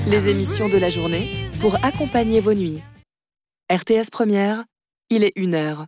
Les émissions de la journée pour accompagner vos nuits. RTS Première, il est 1h.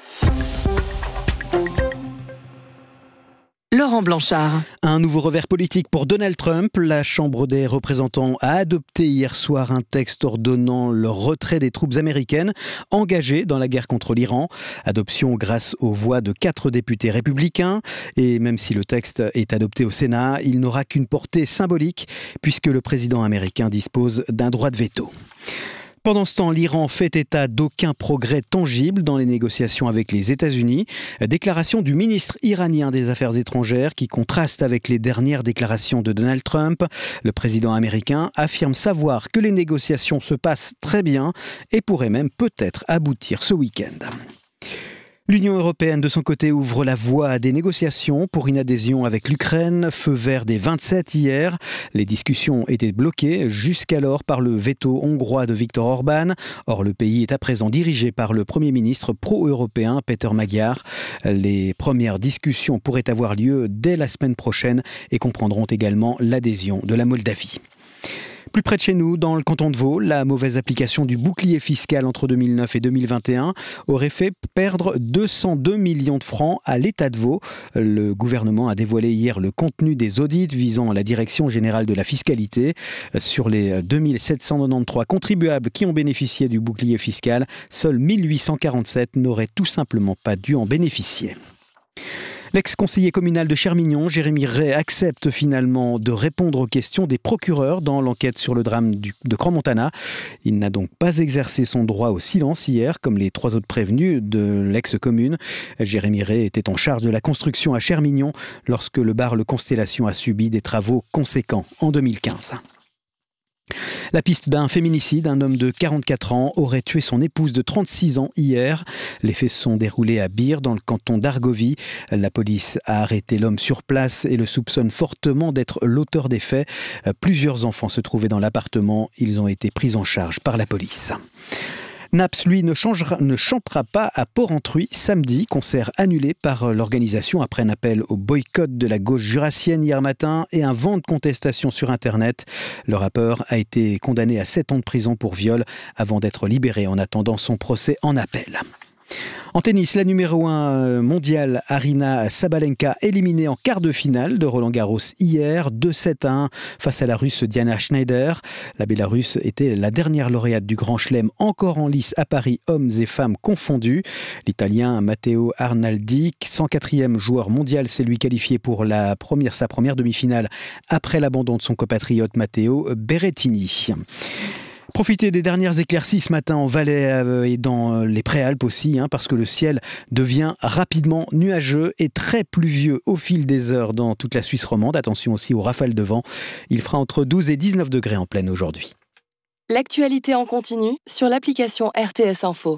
Laurent Blanchard. Un nouveau revers politique pour Donald Trump. La Chambre des représentants a adopté hier soir un texte ordonnant le retrait des troupes américaines engagées dans la guerre contre l'Iran. Adoption grâce aux voix de 4 députés républicains. Et même si le texte est adopté au Sénat, il n'aura qu'une portée symbolique puisque le président américain dispose d'un droit de veto. Pendant ce temps, l'Iran fait état d'aucun progrès tangible dans les négociations avec les États-Unis. Déclaration du ministre iranien des Affaires étrangères qui contraste avec les dernières déclarations de Donald Trump. Le président américain affirme savoir que les négociations se passent très bien et pourraient même peut-être aboutir ce week-end. L'Union européenne, de son côté, ouvre la voie à des négociations pour une adhésion avec l'Ukraine. Feu vert des 27 hier. Les discussions étaient bloquées jusqu'alors par le veto hongrois de Viktor Orban. Or, le pays est à présent dirigé par le Premier ministre pro-européen Péter Magyar. Les premières discussions pourraient avoir lieu dès la semaine prochaine et comprendront également l'adhésion de la Moldavie. Plus près de chez nous, dans le canton de Vaud, la mauvaise application du bouclier fiscal entre 2009 et 2021 aurait fait perdre 202 millions de francs à l'État de Vaud. Le gouvernement a dévoilé hier le contenu des audits visant la Direction générale de la fiscalité. Sur les 2793 contribuables qui ont bénéficié du bouclier fiscal, seuls 1847 n'auraient tout simplement pas dû en bénéficier. L'ex-conseiller communal de Chermignon, Jérémy Ray, accepte finalement de répondre aux questions des procureurs dans l'enquête sur le drame de Crans-Montana. Il n'a donc pas exercé son droit au silence hier, comme les 3 autres prévenus de l'ex-commune. Jérémy Ray était en charge de la construction à Chermignon lorsque le bar Le Constellation a subi des travaux conséquents en 2015. La piste d'un féminicide, un homme de 44 ans aurait tué son épouse de 36 ans hier. Les faits se sont déroulés à Bire, dans le canton d'Argovie. La police a arrêté l'homme sur place et le soupçonne fortement d'être l'auteur des faits. Plusieurs enfants se trouvaient dans l'appartement. Ils ont été pris en charge par la police. Naps, lui, ne chantera pas à Porrentruy samedi, concert annulé par l'organisation après un appel au boycott de la gauche jurassienne hier matin et un vent de contestation sur Internet. Le rappeur a été condamné à 7 ans de prison pour viol avant d'être libéré en attendant son procès en appel. En tennis, la numéro 1 mondiale Aryna Sabalenka éliminée en quart de finale de Roland-Garros hier, 2-7-1 face à la Russe Diana Schneider. La Bélarusse était la dernière lauréate du Grand Chelem encore en lice à Paris, hommes et femmes confondus. L'Italien Matteo Arnaldi, 104e joueur mondial, s'est lui qualifié pour sa première demi-finale après l'abandon de son compatriote Matteo Berrettini. Profitez des dernières éclaircies ce matin en Valais et dans les Préalpes aussi, parce que le ciel devient rapidement nuageux et très pluvieux au fil des heures dans toute la Suisse romande. Attention aussi aux rafales de vent. Il fera entre 12 et 19 degrés en pleine aujourd'hui. L'actualité en continu sur l'application RTS Info.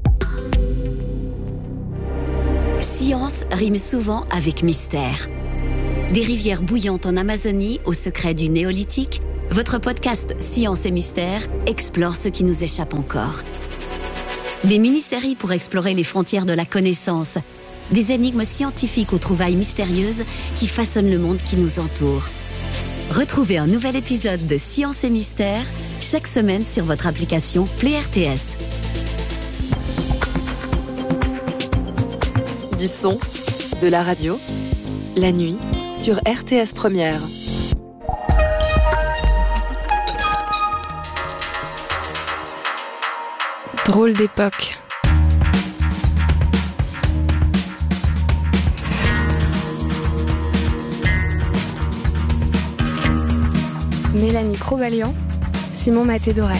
Science rime souvent avec mystère. Des rivières bouillantes en Amazonie au secret du néolithique, votre podcast Science et Mystère explore ce qui nous échappe encore. Des mini-séries pour explorer les frontières de la connaissance, des énigmes scientifiques aux trouvailles mystérieuses qui façonnent le monde qui nous entoure. Retrouvez un nouvel épisode de Science et Mystère chaque semaine sur votre application Play RTS. Du son, de la radio, la nuit sur RTS Première. Drôle d'époque. Mélanie Crobalian, Simon Maté-Doré.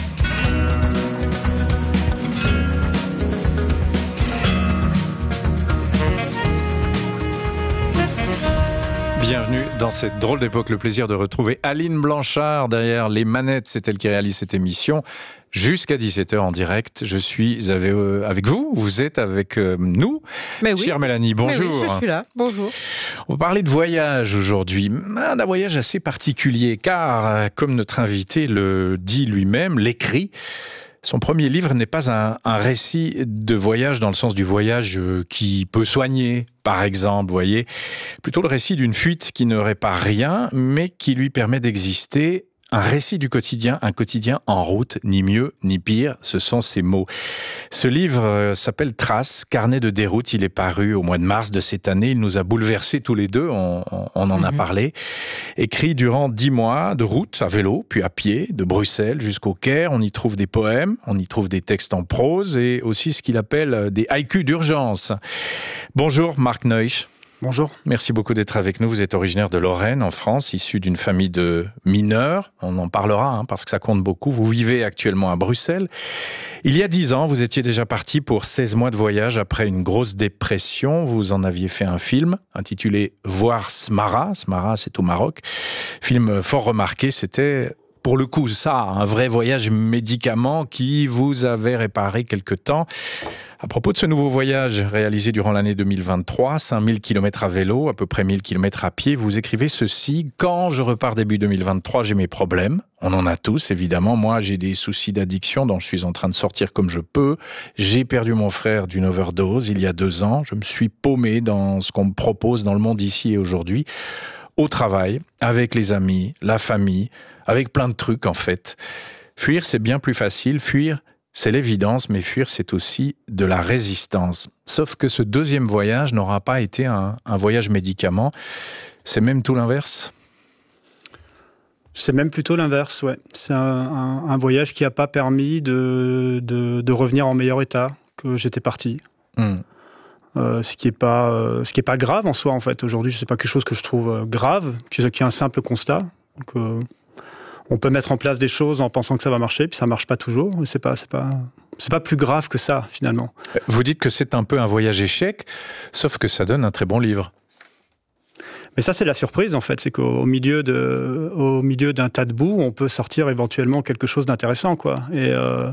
Bienvenue dans cette drôle d'époque. Le plaisir de retrouver Aline Blanchard derrière les manettes. C'est elle qui réalise cette émission. Jusqu'à 17h en direct, je suis avec vous, vous êtes avec nous. Mais oui. Chère Mélanie, bonjour. Mais oui, je suis là, bonjour. On va parler de voyage aujourd'hui, d'un voyage assez particulier, car comme notre invité le dit lui-même, l'écrit, son premier livre n'est pas un récit de voyage dans le sens du voyage qui peut soigner, par exemple, voyez, plutôt le récit d'une fuite qui ne répare rien, mais qui lui permet d'exister Un récit du quotidien, un quotidien en route, ni mieux ni pire, ce sont ces mots. Ce livre s'appelle Traces, carnet de déroute. Il est paru au mois de mars de cette année. Il nous a bouleversés tous les deux, on en a parlé. Écrit durant 10 mois de route, à vélo, puis à pied, de Bruxelles jusqu'au Caire. On y trouve des poèmes, on y trouve des textes en prose et aussi ce qu'il appelle des haïkus d'urgence. Bonjour Marc Neusch. Bonjour. Merci beaucoup d'être avec nous. Vous êtes originaire de Lorraine, en France, issu d'une famille de mineurs. On en parlera parce que ça compte beaucoup. Vous vivez actuellement à Bruxelles. Il y a 10 ans, vous étiez déjà parti pour 16 mois de voyage après une grosse dépression. Vous en aviez fait un film intitulé « Voir Smara ». Smara, c'est au Maroc. Film fort remarqué. C'était... Pour le coup, ça, un vrai voyage médicament qui vous avait réparé quelque temps. À propos de ce nouveau voyage réalisé durant l'année 2023, 5000 km à vélo, à peu près 1000 km à pied, vous écrivez ceci: « Quand je repars début 2023, j'ai mes problèmes. On en a tous, évidemment. Moi, j'ai des soucis d'addiction dont je suis en train de sortir comme je peux. J'ai perdu mon frère d'une overdose il y a 2 ans. Je me suis paumé dans ce qu'on me propose dans le monde ici et aujourd'hui. Au travail, avec les amis, la famille, avec plein de trucs en fait. Fuir, c'est bien plus facile. Fuir, c'est l'évidence, mais fuir, c'est aussi de la résistance. Sauf que ce deuxième voyage n'aura pas été un voyage médicament. C'est même tout l'inverse. C'est même plutôt l'inverse, ouais. C'est un voyage qui n'a pas permis de revenir en meilleur état que j'étais parti. Ce qui est pas grave en soi, en fait. Aujourd'hui, c'est pas quelque chose que je trouve grave, qui est un simple constat. Donc, on peut mettre en place des choses en pensant que ça va marcher, puis ça marche pas toujours. C'est pas plus grave que ça, finalement. Vous dites que c'est un peu un voyage échec, sauf que ça donne un très bon livre. Mais ça, c'est la surprise, en fait. C'est qu'au milieu d'un tas de boue, on peut sortir éventuellement quelque chose d'intéressant, quoi. Et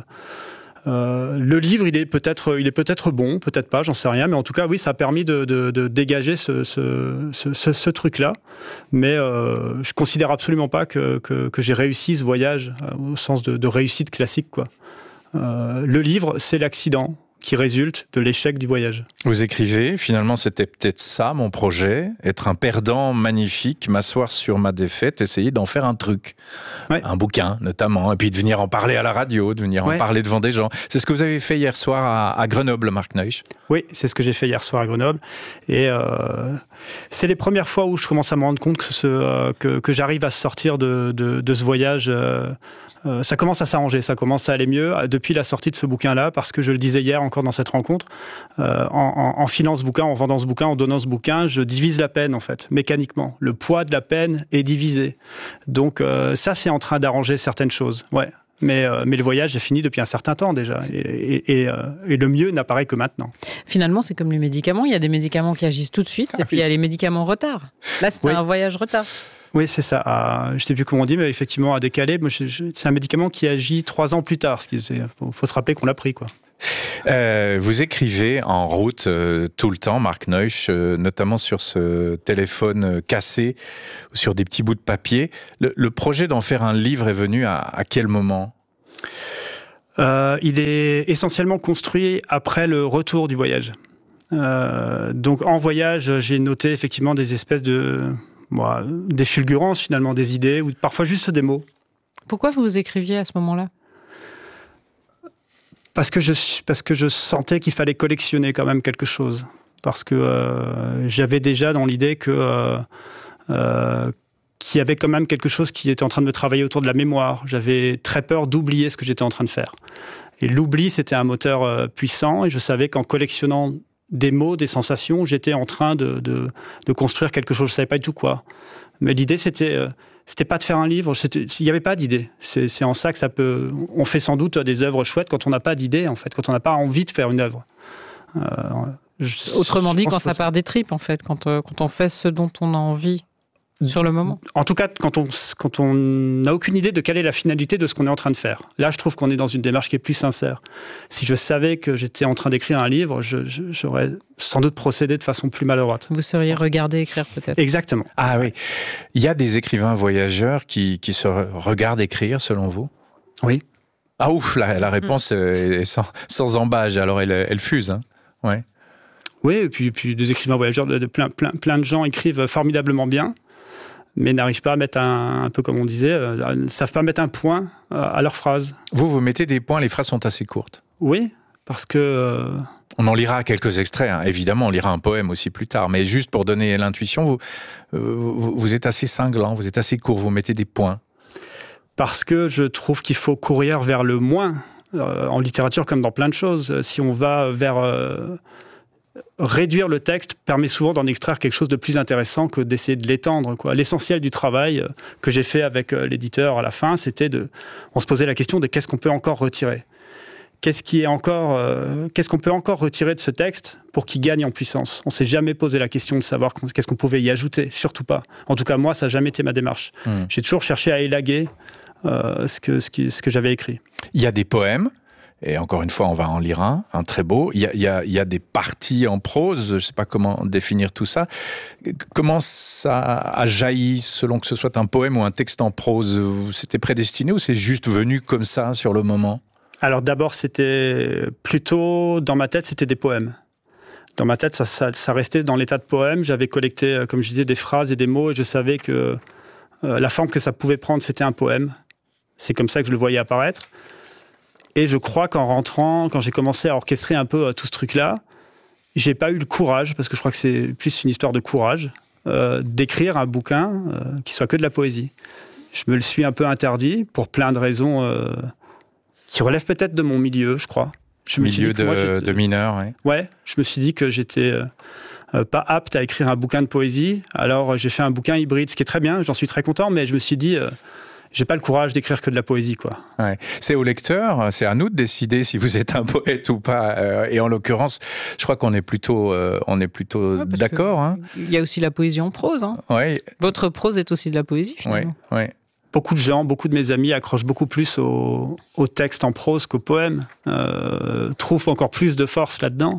le livre, il est peut-être bon, peut-être pas, j'en sais rien, mais en tout cas, oui, ça a permis de dégager ce truc-là. Mais je considère absolument pas que j'ai réussi ce voyage au sens de réussite classique, quoi. Le livre, c'est l'accident qui résulte de l'échec du voyage. Vous écrivez, finalement, c'était peut-être ça mon projet, être un perdant magnifique, m'asseoir sur ma défaite, essayer d'en faire un truc. Ouais. Un bouquin, notamment, et puis de venir en parler à la radio, de venir en parler devant des gens. C'est ce que vous avez fait hier soir à Grenoble, Marc Neusch. Oui, c'est ce que j'ai fait hier soir à Grenoble. Et c'est les premières fois où je commence à me rendre compte que j'arrive à sortir de ce voyage. Ça commence à s'arranger, ça commence à aller mieux depuis la sortie de ce bouquin-là, parce que je le disais hier encore dans cette rencontre, en filant ce bouquin, en vendant ce bouquin, en donnant ce bouquin, je divise la peine en fait, mécaniquement. Le poids de la peine est divisé. Donc ça, c'est en train d'arranger certaines choses, ouais. Mais le voyage est fini depuis un certain temps déjà, et le mieux n'apparaît que maintenant. Finalement, c'est comme les médicaments, il y a des médicaments qui agissent tout de suite, et puis il y a les médicaments retard. Là, c'était un voyage retard. Oui, c'est ça. Je ne sais plus comment on dit, mais effectivement, à décaler, c'est un médicament qui agit 3 ans plus tard. Il faut se rappeler qu'on l'a pris, quoi. Vous écrivez en route tout le temps, Marc Neusch, notamment sur ce téléphone cassé, sur des petits bouts de papier. Le projet d'en faire un livre est venu à quel moment ? Il est essentiellement construit après le retour du voyage. Donc en voyage, j'ai noté effectivement des espèces des fulgurances finalement, des idées, ou parfois juste des mots. Pourquoi vous écriviez à ce moment-là ? Parce que je sentais qu'il fallait collectionner quand même quelque chose. Parce que j'avais déjà dans l'idée qu'il y avait quand même quelque chose qui était en train de me travailler autour de la mémoire. J'avais très peur d'oublier ce que j'étais en train de faire. Et l'oubli, c'était un moteur puissant, et je savais qu'en collectionnant des mots, des sensations, j'étais en train de construire quelque chose. Je ne savais pas du tout quoi. Mais l'idée, c'était pas de faire un livre. Il n'y avait pas d'idée. C'est en ça que ça peut... On fait sans doute des œuvres chouettes quand on n'a pas d'idée, en fait, quand on n'a pas envie de faire une œuvre. Autrement dit, quand ça part des tripes, en fait, quand on fait ce dont on a envie. Sur le moment. En tout cas, quand on n'a aucune idée de quelle est la finalité de ce qu'on est en train de faire. Là, je trouve qu'on est dans une démarche qui est plus sincère. Si je savais que j'étais en train d'écrire un livre, j'aurais sans doute procédé de façon plus maladroite. Vous seriez regardé écrire peut-être. Exactement. Ah oui. Il y a des écrivains voyageurs qui se regardent écrire, selon vous ? Oui. Ah ouf, la réponse est sans embâche, alors elle fuse. Hein. Ouais. Oui, et puis des écrivains voyageurs, plein de gens écrivent formidablement bien. mais n'arrivent pas à mettre un peu comme on disait, ne savent pas mettre un point à leur phrase. Vous mettez des points, les phrases sont assez courtes. Oui, parce que... On en lira quelques extraits, hein. Évidemment, on lira un poème aussi plus tard, mais juste pour donner l'intuition, vous êtes assez cinglant, vous êtes assez court, vous mettez des points. Parce que je trouve qu'il faut courir vers le moins, en littérature comme dans plein de choses. Si on va vers... réduire le texte permet souvent d'en extraire quelque chose de plus intéressant que d'essayer de l'étendre, quoi. L'essentiel du travail que j'ai fait avec l'éditeur à la fin, c'était on se posait la question de qu'est-ce qu'on peut encore retirer. Qu'est-ce qu'on peut encore retirer de ce texte pour qu'il gagne en puissance? On ne s'est jamais posé la question de savoir qu'est-ce qu'on pouvait y ajouter, surtout pas. En tout cas, moi, ça n'a jamais été ma démarche. J'ai toujours cherché à élaguer ce que j'avais écrit. Il y a des poèmes, et encore une fois, on va en lire un très beau. Il y a des parties en prose, je ne sais pas comment définir tout ça. Comment ça a jailli, selon que ce soit un poème ou un texte en prose? C'était prédestiné ou c'est juste venu comme ça, sur le moment? Alors d'abord, c'était plutôt, dans ma tête, c'était des poèmes. Dans ma tête, ça restait dans l'état de poème. J'avais collecté, comme je disais, des phrases et des mots, et je savais que la forme que ça pouvait prendre, c'était un poème. C'est comme ça que je le voyais apparaître. Et je crois qu'en rentrant, quand j'ai commencé à orchestrer un peu tout ce truc-là, j'ai pas eu le courage, parce que je crois que c'est plus une histoire de courage, d'écrire un bouquin qui soit que de la poésie. Je me le suis un peu interdit, pour plein de raisons... qui relève peut-être de mon milieu, je crois. Milieu de mineur, oui. Ouais, je me suis dit que j'étais pas apte à écrire un bouquin de poésie. Alors j'ai fait un bouquin hybride, ce qui est très bien, j'en suis très content, mais je me suis dit, j'ai pas le courage d'écrire que de la poésie, quoi. Ouais. C'est au lecteur, c'est à nous de décider si vous êtes un poète ou pas. Et en l'occurrence, je crois qu'on est plutôt, d'accord. Hein. Il y a aussi la poésie en prose. Hein. Ouais. Votre prose est aussi de la poésie, finalement. Ouais. Beaucoup de gens, beaucoup de mes amis accrochent beaucoup plus au texte en prose qu'au poème, trouvent encore plus de force là-dedans.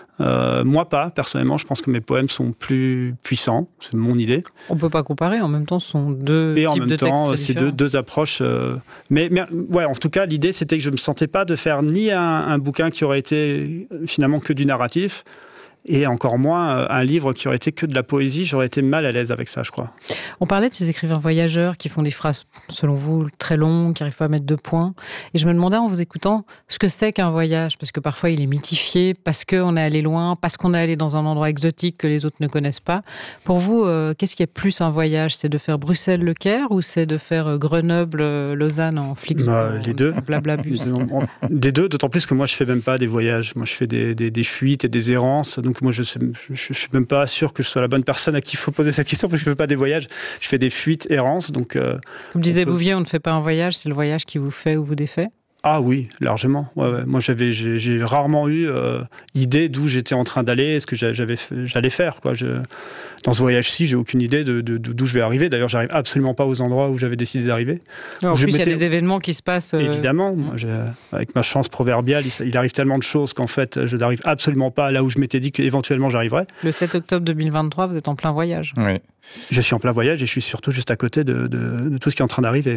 Moi pas, personnellement, je pense que mes poèmes sont plus puissants, c'est mon idée. On peut pas comparer, en même temps, ce sont deux types de textes. Et en même temps, c'est deux approches. Mais ouais, en tout cas, l'idée, c'était que je me sentais pas de faire ni un bouquin qui aurait été finalement que du narratif, et encore moins un livre qui aurait été que de la poésie. J'aurais été mal à l'aise avec ça, je crois. On parlait de ces écrivains voyageurs qui font des phrases, selon vous, très longues, qui n'arrivent pas à mettre de points. Et je me demandais en vous écoutant ce que c'est qu'un voyage, parce que parfois il est mythifié, parce qu'on est allé loin, parce qu'on est allé dans un endroit exotique que les autres ne connaissent pas. Pour vous, qu'est-ce qui est plus un voyage? C'est de faire Bruxelles-Le Caire ou c'est de faire Grenoble-Lausanne en Flixbus? Les deux. Blablabus. Des deux, d'autant plus que moi je fais même pas des voyages. Moi je fais des fuites et des errances. Donc moi je suis même pas sûr que je sois la bonne personne à qui il faut poser cette question, parce que je fais pas des voyages. Je fais des fuites, errances. Donc, comme disait Bouvier, on ne fait pas un voyage, c'est le voyage qui vous fait ou vous défait. Ah oui, largement. Ouais. Moi, j'ai rarement eu idée d'où j'étais en train d'aller, ce que j'allais faire, quoi. Dans ce voyage-ci, j'ai aucune idée d'où je vais arriver. D'ailleurs, j'arrive absolument pas aux endroits où j'avais décidé d'arriver. En plus, il y a des événements qui se passent. Évidemment. Moi, avec ma chance proverbiale, il arrive tellement de choses qu'en fait, je n'arrive absolument pas là où je m'étais dit qu'éventuellement j'arriverais. Le 7 octobre 2023, vous êtes en plein voyage. Oui. Je suis en plein voyage et je suis surtout juste à côté de tout ce qui est en train d'arriver.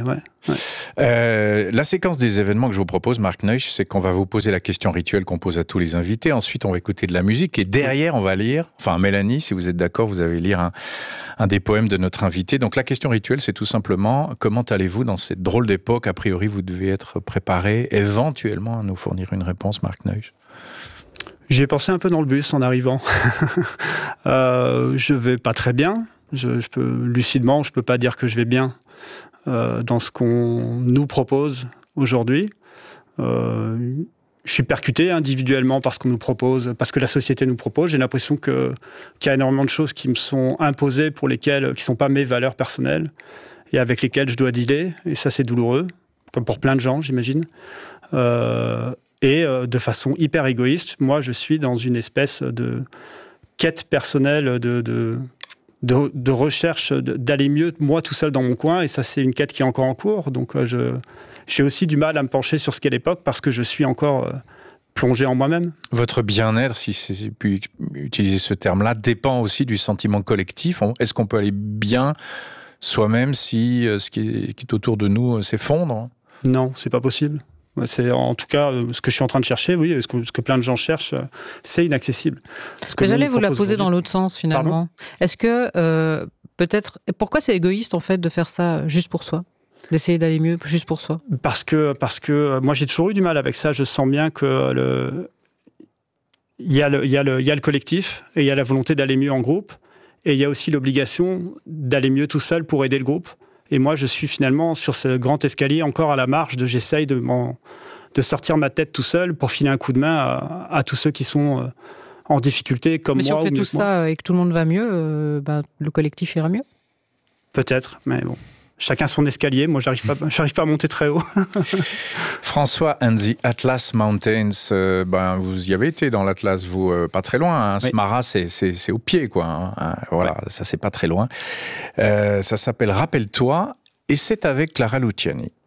Ouais. La séquence des événements que je vous propose, Marc Neusch, c'est qu'on va vous poser la question rituelle qu'on pose à tous les invités. Ensuite, on va écouter de la musique et derrière, on va lire, enfin Mélanie, si vous êtes d'accord, vous allez lire un des poèmes de notre invité. Donc la question rituelle, c'est tout simplement, comment allez-vous dans cette drôle d'époque? A priori, vous devez être préparé éventuellement à nous fournir une réponse, Marc Neusch. J'ai pensé un peu dans le bus en arrivant. Je vais pas très bien. Lucidement, je peux pas dire que je vais bien dans ce qu'on nous propose aujourd'hui. Je suis percuté individuellement par ce qu'on nous propose, parce que la société nous propose. J'ai l'impression qu'il y a énormément de choses qui me sont imposées, qui sont pas mes valeurs personnelles et avec lesquelles je dois dealer. Et ça, c'est douloureux, comme pour plein de gens, j'imagine. Et de façon hyper égoïste, moi, je suis dans une espèce de quête personnelle de recherche d'aller mieux, moi, tout seul dans mon coin. Et ça, c'est une quête qui est encore en cours. Donc, j'ai aussi du mal à me pencher sur ce qu'est l'époque parce que je suis encore plongé en moi-même. Votre bien-être, si c'est pu utiliser ce terme-là, dépend aussi du sentiment collectif. Est-ce qu'on peut aller bien soi-même si ce qui est autour de nous s'effondre? Non, c'est pas possible. C'est en tout cas ce que je suis en train de chercher, oui, ce que plein de gens cherchent, c'est inaccessible. Mais j'allais vous la poser dans l'autre sens finalement. Pardon ? Est-ce que peut-être. Pourquoi c'est égoïste en fait de faire ça juste pour soi, d'essayer d'aller mieux juste pour soi? Parce que moi j'ai toujours eu du mal avec ça. Je sens bien que il y a le collectif et il y a la volonté d'aller mieux en groupe, et il y a aussi l'obligation d'aller mieux tout seul pour aider le groupe. Et moi je suis finalement sur ce grand escalier encore à la marge j'essaye de sortir ma tête tout seul pour filer un coup de main à tous ceux qui sont en difficulté comme moi. Mais si on fait tout tout ça et que tout le monde va mieux, le collectif ira mieux. Peut-être, mais bon. Chacun son escalier. Moi, j'arrive pas à monter très haut. François, and the Atlas Mountains, vous y avez été dans l'Atlas, vous, pas très loin. Hein. Oui. Smara, c'est au pied, quoi. Hein. Voilà, ouais. Ça, c'est pas très loin. Ça s'appelle Rappelle-toi, et c'est avec Clara Luciani.